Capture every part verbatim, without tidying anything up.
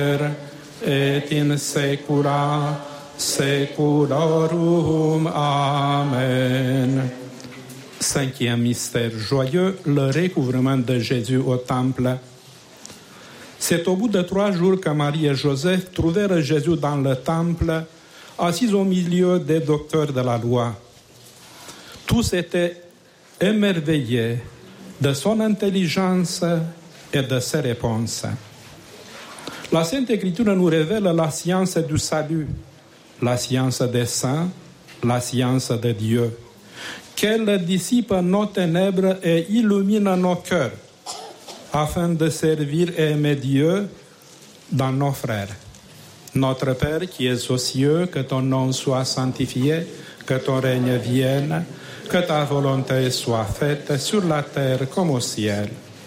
et in saecula saeculorum. Amen. Cinquième mystère joyeux, le recouvrement de Jésus au temple. C'est au bout de trois jours que Marie et Joseph trouvèrent Jésus dans le temple, assis au milieu des docteurs de la loi. Tous étaient émerveillés de son intelligence et de ses réponses. La Sainte Écriture nous révèle la science du salut, la science des saints, la science de Dieu, qu'elle dissipe nos ténèbres et illumine nos cœurs, afin de servir et aimer Dieu dans nos frères. Notre Père qui es aux cieux, que ton nom soit sanctifié, que ton règne vienne, que ta volonté soit faite sur la terre comme au ciel.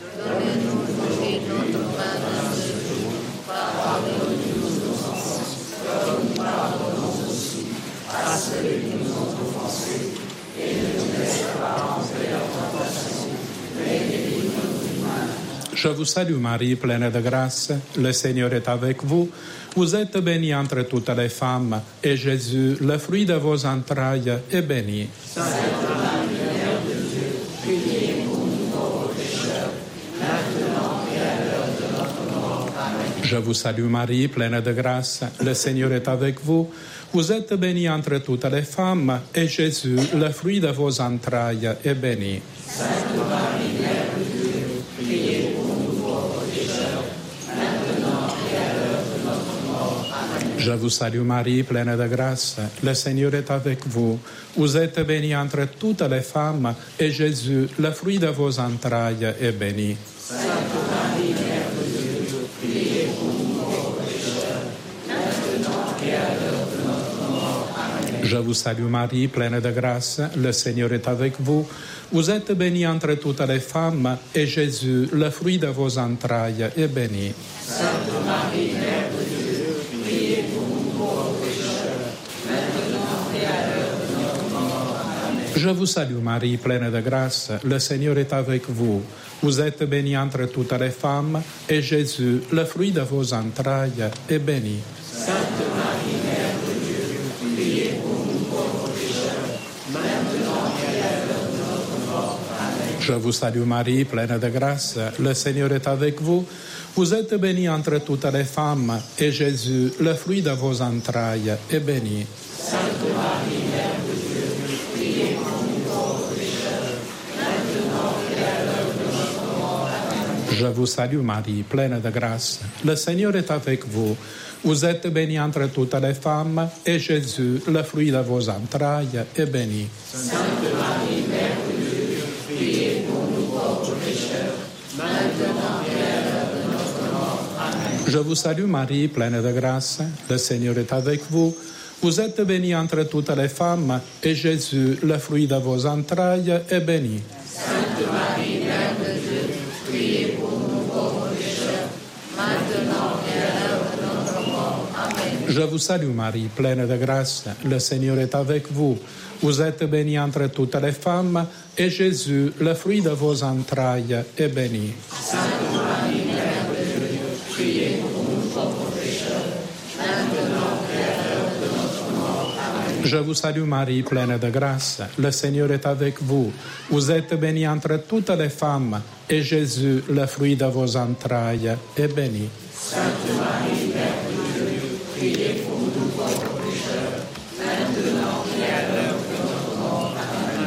Je vous salue Marie, pleine de grâce, le Seigneur est avec vous. Vous êtes bénie entre toutes les femmes, et Jésus, le fruit de vos entrailles, est béni. Sainte Marie, Mère de Dieu, priez pour nous pauvres pécheurs, maintenant et à l'heure de notre mort. Amen. Je vous salue Marie, pleine de grâce, le Seigneur est avec vous. Vous êtes bénie entre toutes les femmes, et Jésus, le fruit de vos entrailles, est béni. Sainte Marie, Mère de Dieu, priez pour nous pauvres pécheurs, maintenant et à l'heure de notre mort. Amen. Je vous salue Marie, pleine de grâce, le Seigneur est avec vous. Vous êtes bénie entre toutes les femmes, et Jésus, le fruit de vos entrailles, est béni. Sainte Marie, Mère de Dieu, priez pour nous pauvres pécheurs, maintenant et à l'heure de notre mort. Amen. Je vous salue Marie, pleine de grâce, le Seigneur est avec vous. Vous êtes bénie entre toutes les femmes, et Jésus, le fruit de vos entrailles, est béni. Sainte Marie, Mère de Dieu, priez pour nous pauvres pécheurs, maintenant et à l'heure de notre mort. Amen. Je vous salue Marie, pleine de grâce, le Seigneur est avec vous. Vous êtes bénie entre toutes les femmes, et Jésus, le fruit de vos entrailles, est béni. Sainte Marie, Mère de Dieu, priez pour nous pauvres pécheurs, maintenant et à l'heure de notre mort. Amen. Je vous salue Marie, pleine de grâce, le Seigneur est avec vous. Vous êtes bénie entre toutes les femmes, et Jésus, le fruit de vos entrailles, est béni. Sainte Marie, Mère de Dieu, priez pour nous pauvres pécheurs, maintenant et à l'heure de notre mort. Amen. Je vous salue Marie, pleine de grâce, le Seigneur est avec vous. Vous êtes bénie entre toutes les femmes, et Jésus, le fruit de vos entrailles, est béni. Sainte Marie, Mère de Dieu, priez pour nous pauvres pécheurs, maintenant et à l'heure de notre mort. Amen. Je vous salue Marie, pleine de grâce, le Seigneur est avec vous. Vous êtes bénie entre toutes les femmes, et Jésus, le fruit de vos entrailles, est béni. Sainte Marie, Mère de Dieu, priez pour nous pauvres pécheurs, maintenant et à l'heure de notre mort. Amen. Je vous salue Marie, pleine de grâce, le Seigneur est avec vous. Vous êtes bénie entre toutes les femmes, et Jésus, le fruit de vos entrailles, est béni. Sainte Marie, Mère de Dieu, priez pour nous pauvres pécheurs, maintenant et à l'heure de notre mort. Amen. Je vous salue Marie, pleine de grâce, le Seigneur est avec vous. Vous êtes bénie entre toutes les femmes, et Jésus, le fruit de vos entrailles, est béni. Sainte Marie, Mère de Dieu, priez pour nous pauvres pécheurs, maintenant et à l'heure de notre mort. Amen.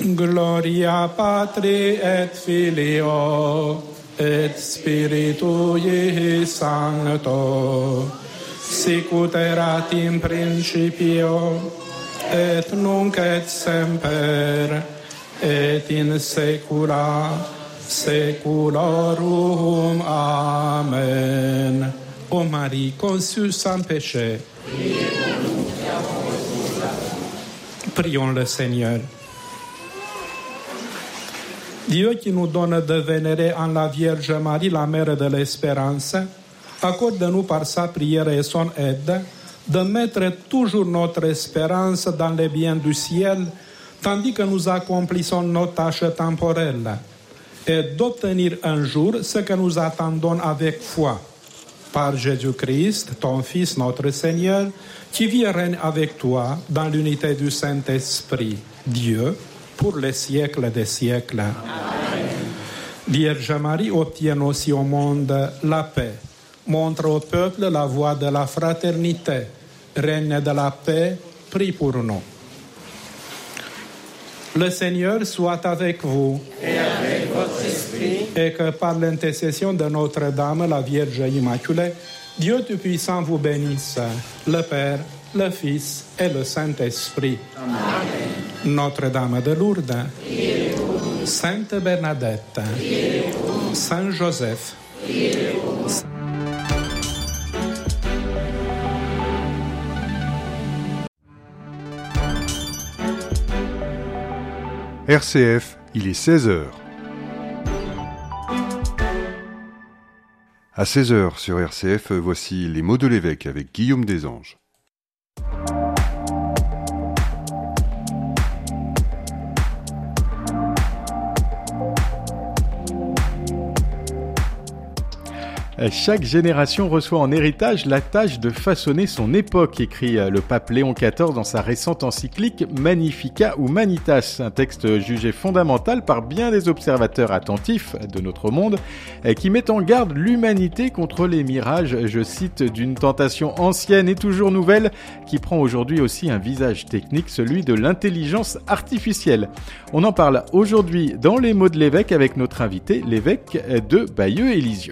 Gloria Patri et Filio et Spiritui Sancto, sicut erat in principio et nunc et semper et in saecula saeculorum. Amen. Ô Marie, conçue sans péché, prions le Seigneur. Dieu qui nous donne de vénérer en la Vierge Marie, la Mère de l'Espérance, accorde-nous par sa prière et son aide de mettre toujours notre espérance dans les biens du ciel, tandis que nous accomplissons nos tâches temporelles, et d'obtenir un jour ce que nous attendons avec foi. par Jésus-Christ, ton Fils, notre Seigneur, qui vit et règne avec toi dans l'unité du Saint-Esprit, Dieu, pour les siècles des siècles. Amen. Vierge Marie, obtienne aussi au monde la paix. Montre au peuple la voie de la fraternité. Règne de la paix, prie pour nous. Le Seigneur soit avec vous. Et avec votre esprit. Et que par l'intercession de Notre-Dame, la Vierge Immaculée, Dieu Tout-Puissant vous bénisse, le Père, le Fils et le Saint-Esprit. Amen. Notre-Dame de Lourdes, Sainte Bernadette, Saint Joseph, R C F, il est seize heures. À seize heures sur R C F, voici les mots de l'évêque avec Guillaume Desanges. Chaque génération reçoit en héritage la tâche de façonner son époque, écrit le pape Léon quatorze dans sa récente encyclique Magnificat Humanitas, un texte jugé fondamental par bien des observateurs attentifs de notre monde, qui met en garde l'humanité contre les mirages, je cite, d'une tentation ancienne et toujours nouvelle, qui prend aujourd'hui aussi un visage technique, celui de l'intelligence artificielle. On en parle aujourd'hui dans les mots de l'évêque avec notre invité, l'évêque de Bayeux et Lisieux.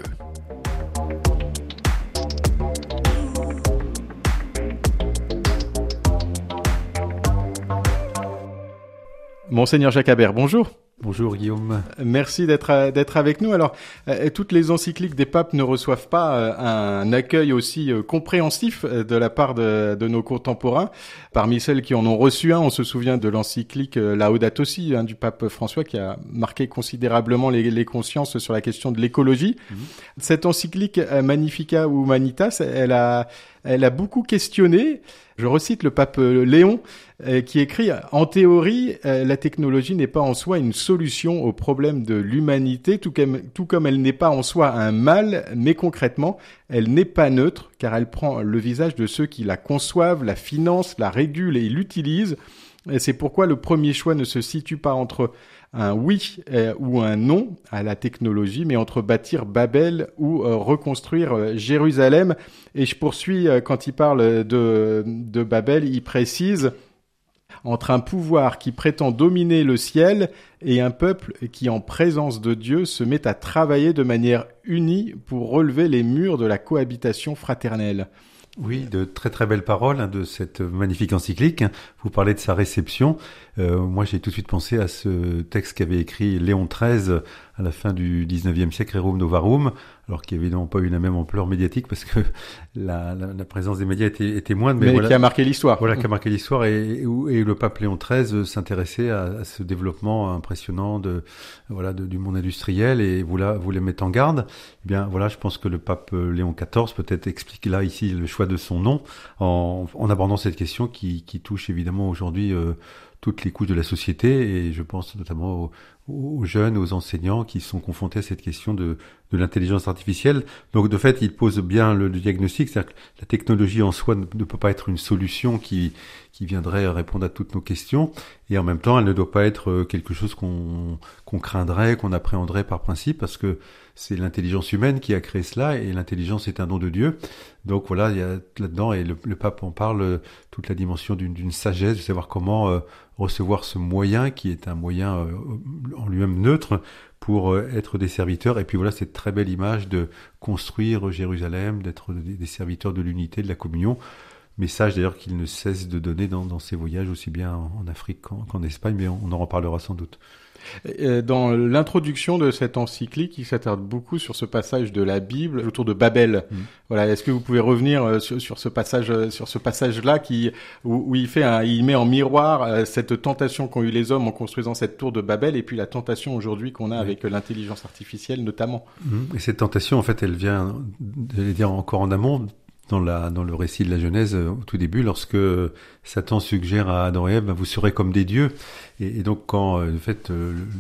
Monseigneur Jacques Habert, bonjour. Bonjour Guillaume. Merci d'être d'être avec nous. Alors, euh, toutes les encycliques des papes ne reçoivent pas euh, un accueil aussi euh, compréhensif euh, de la part de, de nos contemporains. Parmi celles qui en ont reçu un, on se souvient de l'encyclique euh, Laudato Si hein, du pape François qui a marqué considérablement les, les consciences sur la question de l'écologie. Mmh. Cette encyclique euh, Magnificat Humanitas, elle a elle a beaucoup questionné. Je recite le pape Léon euh, qui écrit « En théorie, euh, la technologie n'est pas en soi une solution au problème de l'humanité, tout comme, tout comme elle n'est pas en soi un mal, mais concrètement, elle n'est pas neutre, car elle prend le visage de ceux qui la conçoivent, la financent, la régulent et l'utilisent. Et c'est pourquoi le premier choix ne se situe pas entre un oui euh, ou un non à la technologie, mais entre bâtir Babel ou euh, reconstruire euh, Jérusalem. Et je poursuis, euh, quand il parle de, de Babel, il précise entre un pouvoir qui prétend dominer le ciel et un peuple qui, en présence de Dieu, se met à travailler de manière unie pour relever les murs de la cohabitation fraternelle. Oui, de très très belles paroles hein, de cette magnifique encyclique. Vous parlez de sa réception. Euh, moi, j'ai tout de suite pensé à ce texte qu'avait écrit Léon treize à la fin du dix-neuvième siècle, Rerum Novarum, alors qui évidemment pas eu la même ampleur médiatique parce que la, la, la présence des médias était, était moindre. Mais, mais voilà, qui a marqué l'histoire. Voilà, qui a marqué l'histoire et, et, et le pape Léon treize s'intéressait à, à ce développement impressionnant de voilà de, du monde industriel et voulait, voulait mettre en garde. Eh bien, voilà, je pense que le pape Léon quatorze peut-être explique là ici le choix de son nom en, en abordant cette question qui, qui touche évidemment aujourd'hui euh, toutes les couches de la société et je pense notamment aux, aux jeunes, aux enseignants qui sont confrontés à cette question de, de l'intelligence artificielle. Donc de fait, il pose bien le, le diagnostic, c'est-à-dire que la technologie en soi ne, ne peut pas être une solution qui, qui viendrait répondre à toutes nos questions et en même temps, elle ne doit pas être quelque chose qu'on, qu'on craindrait, qu'on appréhenderait par principe parce que c'est l'intelligence humaine qui a créé cela et l'intelligence est un don de Dieu. Donc voilà, il y a là-dedans, et le, le pape en parle, toute la dimension d'une, d'une sagesse, de savoir comment euh, recevoir ce moyen qui est un moyen euh, en lui-même neutre pour euh, être des serviteurs. Et puis voilà, cette très belle image de construire Jérusalem, d'être des, des serviteurs de l'unité, de la communion. Message d'ailleurs qu'il ne cesse de donner dans, dans ses voyages, aussi bien en, en Afrique qu'en, qu'en Espagne, mais on, on en reparlera sans doute. Dans l'introduction de cette encyclique, il s'attarde beaucoup sur ce passage de la Bible autour de Babel. Mmh. Voilà, est-ce que vous pouvez revenir sur, sur ce passage, sur ce passage-là qui où, où il fait, un, il met en miroir cette tentation qu'ont eu les hommes en construisant cette tour de Babel et puis la tentation aujourd'hui qu'on a mmh. avec l'intelligence artificielle notamment. Mmh. Et cette tentation, en fait, elle vient, j'allais dire encore en amont. Dans, la, dans le récit de la Genèse, au tout début, lorsque Satan suggère à Adam et Ève, bah, vous serez comme des dieux. Et, et donc, quand, de fait, le,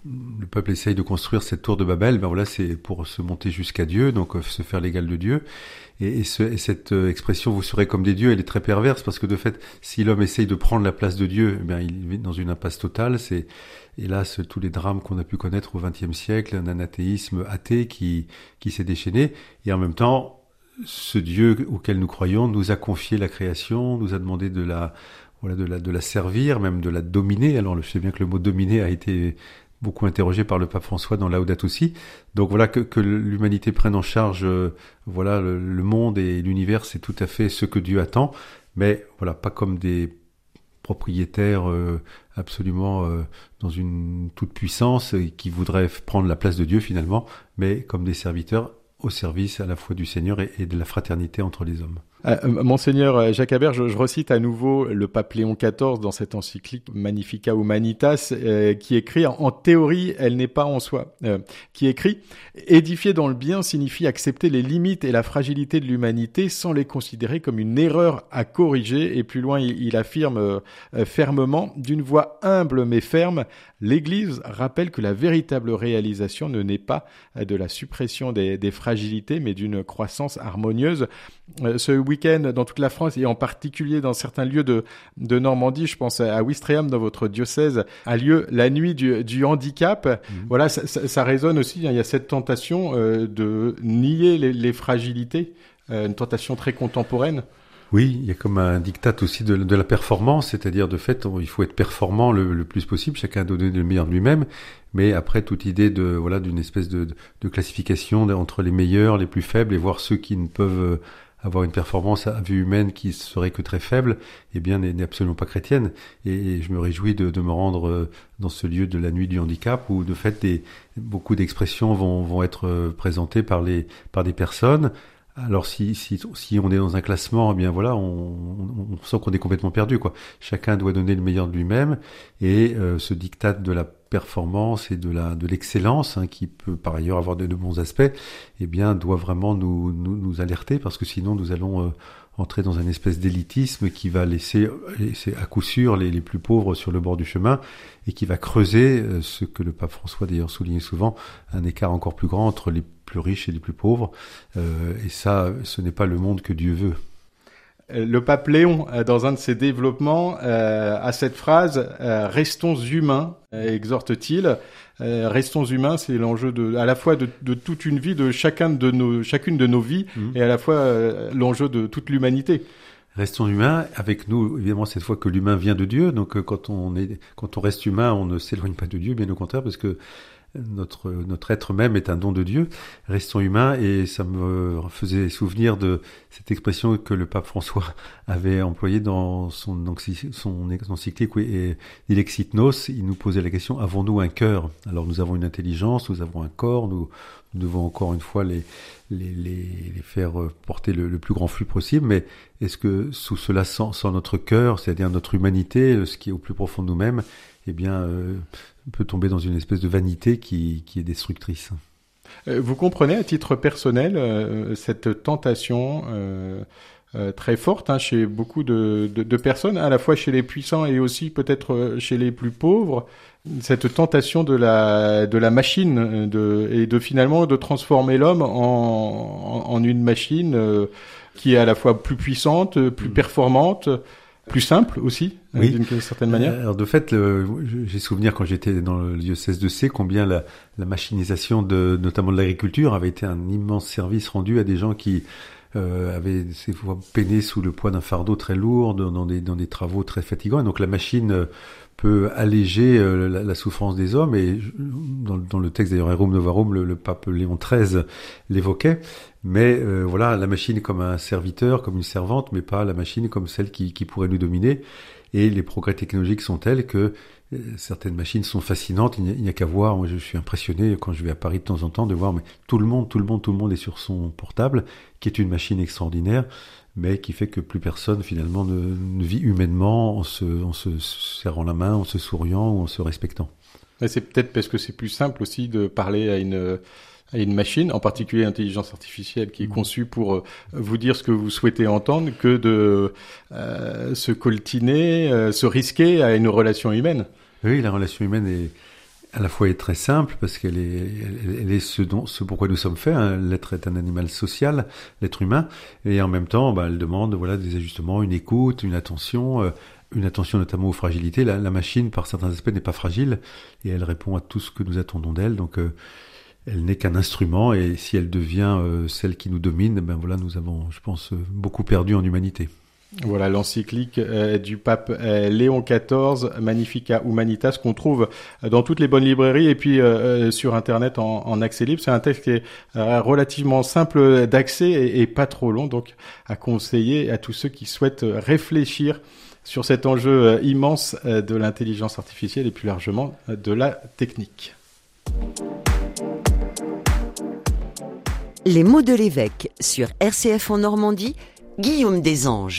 le peuple essaye de construire cette tour de Babel, ben voilà, c'est pour se monter jusqu'à Dieu, donc euh, se faire l'égal de Dieu. Et, et, ce, et cette euh, expression, vous serez comme des dieux, elle est très perverse, parce que de fait, si l'homme essaye de prendre la place de Dieu, eh bien, il est dans une impasse totale. C'est, hélas, tous les drames qu'on a pu connaître au vingtième siècle, un anathéisme athée qui, qui s'est déchaîné. Et en même temps, ce Dieu auquel nous croyons nous a confié la création, nous a demandé de la, voilà, de la, de la servir, même de la dominer. Alors, je sais bien que le mot dominer a été beaucoup interrogé par le pape François dans Laudato Si. Donc voilà, que, que l'humanité prenne en charge euh, voilà le, le monde et l'univers, c'est tout à fait ce que Dieu attend, mais voilà, pas comme des propriétaires euh, absolument euh, dans une toute puissance et qui voudraient prendre la place de Dieu finalement, mais comme des serviteurs au service à la fois du Seigneur et, et de la fraternité entre les hommes. Euh, Monseigneur Jacques Habert, je, je recite à nouveau le pape Léon quatorze dans cette encyclique Magnificat Humanitas, euh, qui écrit, en, en théorie, elle n'est pas en soi, euh, qui écrit « Édifier dans le bien signifie accepter les limites et la fragilité de l'humanité sans les considérer comme une erreur à corriger. » Et plus loin, il, il affirme euh, fermement, d'une voix humble mais ferme, l'Église rappelle que la véritable réalisation ne naît pas de la suppression des, des fragilités, mais d'une croissance harmonieuse. Euh, ce week-end, dans toute la France et en particulier dans certains lieux de, de Normandie, je pense à Ouistreham, dans votre diocèse, a lieu la nuit du, du handicap. Mmh. Voilà, ça, ça, ça résonne aussi. Hein, il y a cette tentation euh, de nier les, les fragilités, euh, une tentation très contemporaine. Oui, il y a comme un diktat aussi de, de la performance, c'est-à-dire de fait, il faut être performant le, le plus possible, chacun doit donner le meilleur de lui-même, mais après toute idée de voilà d'une espèce de, de classification entre les meilleurs, les plus faibles, et voir ceux qui ne peuvent avoir une performance à vue humaine qui serait que très faible, eh bien n'est, n'est absolument pas chrétienne. Et, et je me réjouis de, de me rendre dans ce lieu de la nuit du handicap où de fait des, beaucoup d'expressions vont, vont être présentées par les par des personnes. Alors si si si on est dans un classement, eh bien voilà, on, on, on sent qu'on est complètement perdu, quoi. Chacun doit donner le meilleur de lui-même, et euh, ce diktat de la performance et de la de l'excellence, hein, qui peut par ailleurs avoir de, de bons aspects, eh bien doit vraiment nous nous, nous alerter, parce que sinon nous allons euh, entrer dans une espèce d'élitisme qui va laisser, laisser à coup sûr les, les plus pauvres sur le bord du chemin, et qui va creuser euh, ce que le pape François d'ailleurs soulignait souvent, un écart encore plus grand entre les plus riches et les plus pauvres, euh, et ça, ce n'est pas le monde que Dieu veut. Le pape Léon, dans un de ses développements, euh, a cette phrase euh, « Restons humains », exhorte-t-il. Euh, restons humains, c'est l'enjeu de, à la fois de, de toute une vie, de chacun de nos, chacune de nos vies, mmh. et à la fois euh, l'enjeu de toute l'humanité. Restons humains, avec nous, évidemment, cette fois que l'humain vient de Dieu. Donc, quand on est, quand on reste humain, on ne s'éloigne pas de Dieu, bien au contraire, parce que notre notre être même est un don de Dieu. Restons humains, et ça me faisait souvenir de cette expression que le pape François avait employée dans son son encyclique Dilexit Nos. Il nous posait la question: avons-nous un cœur? Alors nous avons une intelligence, nous avons un corps, nous, nous devons encore une fois les les les, les faire porter le, le plus grand flux possible, mais est-ce que sous cela, sans, sans notre cœur, c'est-à-dire notre humanité, ce qui est au plus profond de nous-mêmes, eh bien euh, peut tomber dans une espèce de vanité qui, qui est destructrice. Vous comprenez à titre personnel euh, cette tentation euh, euh, très forte, hein, chez beaucoup de, de, de personnes, à la fois chez les puissants et aussi peut-être chez les plus pauvres, cette tentation de la de la machine, de, et de finalement de transformer l'homme en, en, en une machine euh, qui est à la fois plus puissante, plus performante, plus simple aussi, oui. d'une certaine manière. Alors de fait, le, j'ai souvenir quand j'étais dans le diocèse de C, combien la, la machinisation de, notamment de l'agriculture, avait été un immense service rendu à des gens qui euh, avaient ces fois peiné sous le poids d'un fardeau très lourd, dans des dans des travaux très fatigants. Et donc la machine peut alléger euh, la, la souffrance des hommes. Et dans, dans le texte d'ailleurs Rerum Novarum, le, le pape Léon treize l'évoquait. Mais euh, voilà, la machine comme un serviteur, comme une servante, mais pas la machine comme celle qui, qui pourrait nous dominer. Et les progrès technologiques sont tels que euh, certaines machines sont fascinantes. Il n'y a, il n'y a qu'à voir. Moi, je suis impressionné quand je vais à Paris de temps en temps de voir, mais tout le monde, tout le monde, tout le monde est sur son portable, qui est une machine extraordinaire, mais qui fait que plus personne finalement ne, ne vit humainement en se, en se serrant la main, en se souriant ou en se respectant. Mais c'est peut-être parce que c'est plus simple aussi de parler à une à une machine, en particulier l'intelligence artificielle qui est conçue pour vous dire ce que vous souhaitez entendre, que de euh, se coltiner, euh, se risquer à une relation humaine. Oui, la relation humaine est à la fois est très simple parce qu'elle est, elle, elle est ce dont, ce pourquoi nous sommes faits. Hein. L'être est un animal social, l'être humain, et en même temps, bah, elle demande voilà des ajustements, une écoute, une attention, euh, une attention notamment aux fragilités. La, la machine, par certains aspects, n'est pas fragile et elle répond à tout ce que nous attendons d'elle. Donc, euh, elle n'est qu'un instrument et si elle devient euh, celle qui nous domine, ben voilà, nous avons, je pense, euh, beaucoup perdu en humanité. Voilà l'encyclique euh, du pape euh, Léon quatorze, Magnificat Humanitas, qu'on trouve dans toutes les bonnes librairies et puis euh, sur Internet en, en accès libre. C'est un texte qui est euh, relativement simple d'accès et, et pas trop long, donc à conseiller à tous ceux qui souhaitent réfléchir sur cet enjeu euh, immense euh, de l'intelligence artificielle et plus largement euh, de la technique. Les mots de l'évêque sur R C F en Normandie, Guillaume Desanges.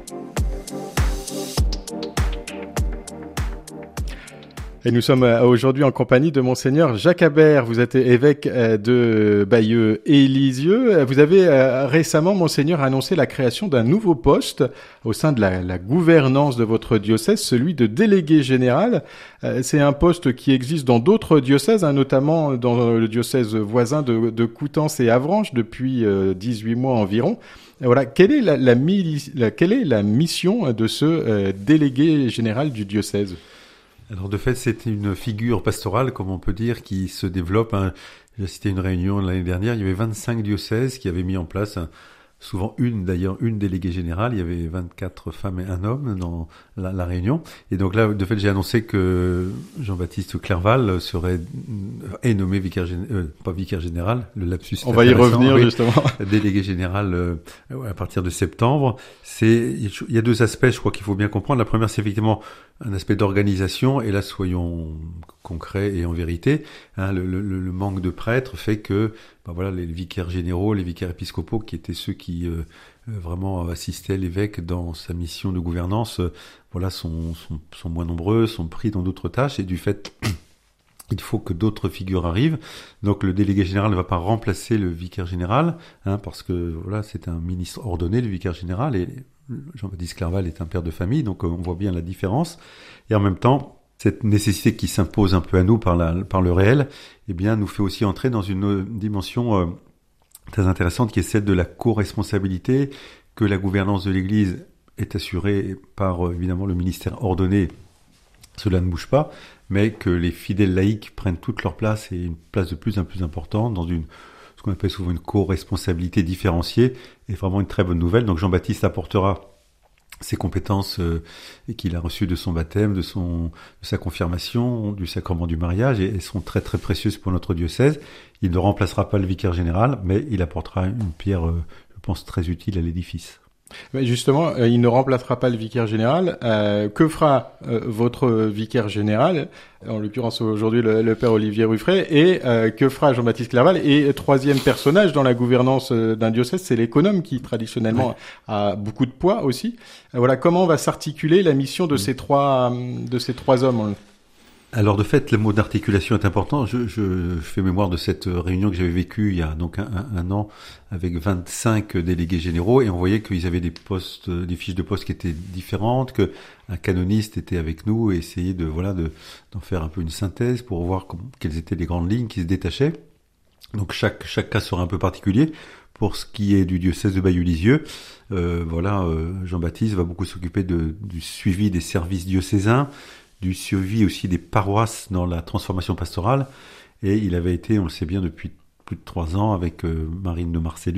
Et nous sommes aujourd'hui en compagnie de Monseigneur Jacques Habert. Vous êtes évêque de Bayeux et Lisieux. Vous avez récemment, Monseigneur, annoncé la création d'un nouveau poste au sein de la, la gouvernance de votre diocèse, celui de délégué général. C'est un poste qui existe dans d'autres diocèses, hein, notamment dans le diocèse voisin de, de Coutances et Avranches depuis dix-huit mois environ. Voilà, quelle est la, la, la, quelle est la mission de ce euh, délégué général du diocèse ? Alors de fait, c'est une figure pastorale, comme on peut dire, qui se développe. Hein. J'ai cité une réunion l'année dernière, il y avait vingt-cinq diocèses qui avaient mis en place, un, souvent une d'ailleurs, une déléguée générale. Il y avait vingt-quatre femmes et un homme dans la, la réunion. Et donc là, de fait, j'ai annoncé que Jean-Baptiste Clerval serait est nommé vicaire général, euh, pas vicaire général, le lapsus. On va y revenir oui, justement. Délégué général euh, à partir de septembre. C'est, il y a deux aspects, je crois qu'il faut bien comprendre. La première, c'est effectivement un aspect d'organisation, et là, soyons concrets et en vérité, hein, le, le, le manque de prêtres fait que, ben voilà, les vicaires généraux, les vicaires épiscopaux, qui étaient ceux qui euh, vraiment assistaient l'évêque dans sa mission de gouvernance, euh, voilà, sont, sont, sont moins nombreux, sont pris dans d'autres tâches, et du fait, il faut que d'autres figures arrivent. Donc, le délégué général ne va pas remplacer le vicaire général, hein, parce que voilà, c'est un ministre ordonné, le vicaire général, et Jean-Baptiste Clerval est un père de famille, donc on voit bien la différence. Et en même temps, cette nécessité qui s'impose un peu à nous par, la, par le réel, eh bien, nous fait aussi entrer dans une dimension euh, très intéressante qui est celle de la co-responsabilité, que la gouvernance de l'Église est assurée par, euh, évidemment, le ministère ordonné. Cela ne bouge pas, mais que les fidèles laïcs prennent toute leur place et une place de plus en plus importante dans une ce qu'on appelle souvent une co-responsabilité différenciée, est vraiment une très bonne nouvelle. Donc Jean-Baptiste apportera ses compétences euh, qu'il a reçues de son baptême, de, son, de sa confirmation, du sacrement du mariage, et elles sont très très précieuses pour notre diocèse. Il ne remplacera pas le vicaire général, mais il apportera une pierre, euh, je pense, très utile à l'édifice. Mais justement, euh, il ne remplacera pas le vicaire général. Euh, que fera euh, votre vicaire général, en l'occurrence aujourd'hui le, le père Olivier Ruffray, et euh, que fera Jean-Baptiste Clerval? Et troisième personnage dans la gouvernance d'un diocèse, c'est l'économe qui traditionnellement ouais. a beaucoup de poids aussi. Euh, voilà, comment va s'articuler la mission de mmh. ces trois de ces trois hommes? Alors de fait, le mot d'articulation est important. Je, je, je fais mémoire de cette réunion que j'avais vécue il y a donc un, un, un an avec vingt-cinq délégués généraux, et on voyait qu'ils avaient des postes, des fiches de poste qui étaient différentes, que un canoniste était avec nous et essayait de voilà de d'en faire un peu une synthèse pour voir comment, quelles étaient les grandes lignes qui se détachaient. Donc chaque chaque cas sera un peu particulier. Pour ce qui est du diocèse de Bayeux-Lisieux, euh, voilà, euh, Jean-Baptiste va beaucoup s'occuper de, du suivi des services diocésains, du suivi aussi des paroisses dans la transformation pastorale, et il avait été, on le sait bien, depuis plus de trois ans avec euh, Marine de Marcellus,